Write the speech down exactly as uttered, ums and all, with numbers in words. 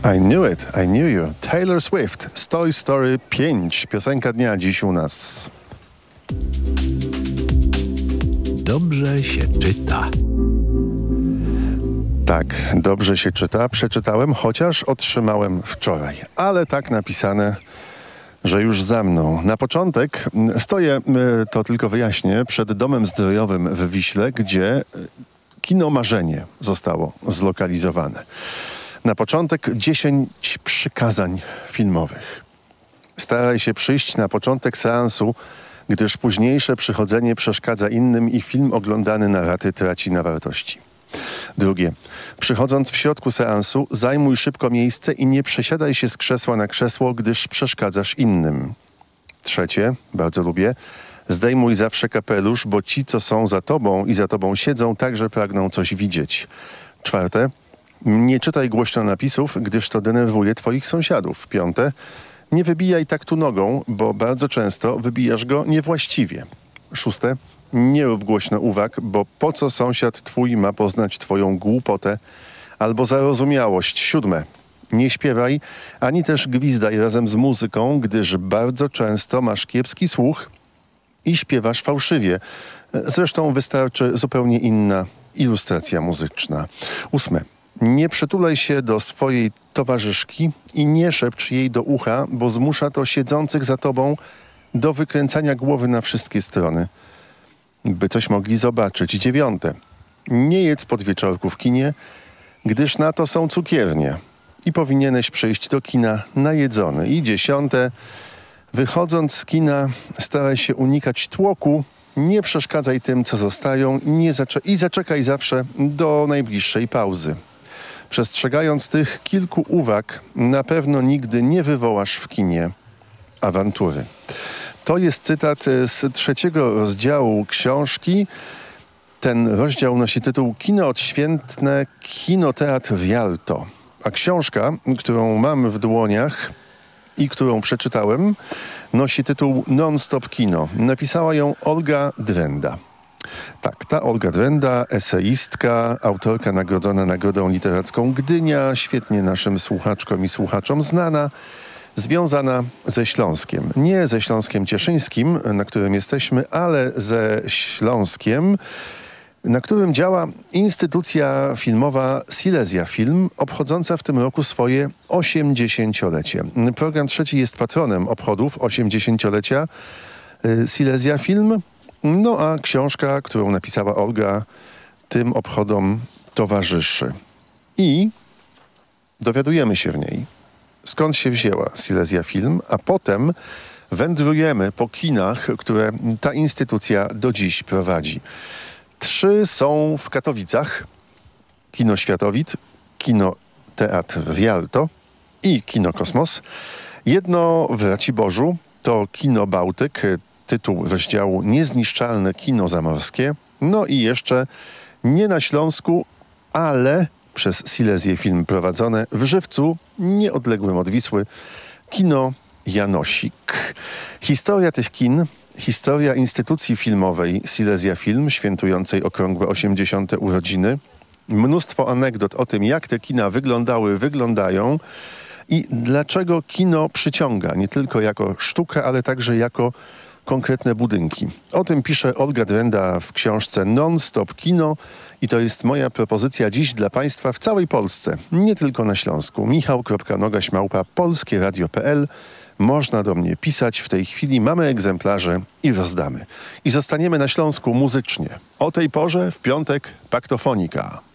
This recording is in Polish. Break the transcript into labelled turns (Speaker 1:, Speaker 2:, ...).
Speaker 1: I knew it, I knew you. Taylor Swift z Toy Story pięć. Piosenka dnia dziś u nas.
Speaker 2: Dobrze się czyta.
Speaker 1: Tak, dobrze się czyta. Przeczytałem, chociaż otrzymałem wczoraj. Ale tak napisane, że już za mną. Na początek stoję, to tylko wyjaśnię, przed Domem Zdrojowym w Wiśle, gdzie kino Marzenie zostało zlokalizowane. Na początek dziesięć przykazań filmowych. Staraj się przyjść na początek seansu, gdyż późniejsze przychodzenie przeszkadza innym i film oglądany na raty traci na wartości. Drugie. Przychodząc w środku seansu, zajmuj szybko miejsce i nie przesiadaj się z krzesła na krzesło, gdyż przeszkadzasz innym. Trzecie. Bardzo lubię. Zdejmuj zawsze kapelusz, bo ci, co są za tobą i za tobą siedzą, także pragną coś widzieć. Czwarte. Nie czytaj głośno napisów, gdyż to denerwuje twoich sąsiadów. Piąte. Nie wybijaj taktu nogą, bo bardzo często wybijasz go niewłaściwie. Szóste. Nie rób głośno uwag, bo po co sąsiad twój ma poznać twoją głupotę albo zarozumiałość. Siódme. Nie śpiewaj, ani też gwizdaj razem z muzyką, gdyż bardzo często masz kiepski słuch i śpiewasz fałszywie. Zresztą wystarczy zupełnie inna ilustracja muzyczna. Ósme. Nie przytulaj się do swojej towarzyszki i nie szepcz jej do ucha, bo zmusza to siedzących za tobą do wykręcania głowy na wszystkie strony, by coś mogli zobaczyć. Dziewiąte. Nie jedz podwieczorku w kinie, gdyż na to są cukiernie i powinieneś przyjść do kina najedzony. I dziesiąte. Wychodząc z kina, staraj się unikać tłoku, nie przeszkadzaj tym, co zostają nie zacze- i zaczekaj zawsze do najbliższej pauzy. Przestrzegając tych kilku uwag, na pewno nigdy nie wywołasz w kinie awantury. To jest cytat z trzeciego rozdziału książki. Ten rozdział nosi tytuł Kino odświętne, kinoteatr Rialto. A książka, którą mam w dłoniach i którą przeczytałem, nosi tytuł Non-stop kino. Napisała ją Olga Drenda. Tak, ta Olga Drenda, eseistka, autorka nagrodzona Nagrodą Literacką Gdynia, świetnie naszym słuchaczkom i słuchaczom znana, związana ze Śląskiem. Nie ze Śląskiem Cieszyńskim, na którym jesteśmy, ale ze Śląskiem, na którym działa instytucja filmowa Silesia Film, obchodząca w tym roku swoje osiemdziesięciolecie. Program Trzeci jest patronem obchodów osiemdziesięciolecia Silesia Film, no a książka, którą napisała Olga, tym obchodom towarzyszy. I dowiadujemy się w niej, skąd się wzięła Silesia Film, a potem wędrujemy po kinach, które ta instytucja do dziś prowadzi. Trzy są w Katowicach. Kino Światowit, Kino Teatr Rialto i Kino Kosmos. Jedno w Raciborzu to Kino Bałtyk, tytuł rozdziału Niezniszczalne kino zamorskie. No i jeszcze nie na Śląsku, ale przez Silesię Film prowadzone w Żywcu, nieodległym od Wisły, Kino Janosik. Historia tych kin, historia instytucji filmowej Silesia Film, świętującej okrągłe osiemdziesiąte urodziny. Mnóstwo anegdot o tym, jak te kina wyglądały, wyglądają i dlaczego kino przyciąga, nie tylko jako sztukę, ale także jako konkretne budynki. O tym pisze Olga Drenda w książce Non-stop kino i to jest moja propozycja dziś dla Państwa w całej Polsce, nie tylko na Śląsku. michał kropka nogaś małpa polskie radio kropka p l. Można do mnie pisać. W tej chwili mamy egzemplarze i rozdamy. I zostaniemy na Śląsku muzycznie. O tej porze w piątek Paktofonika.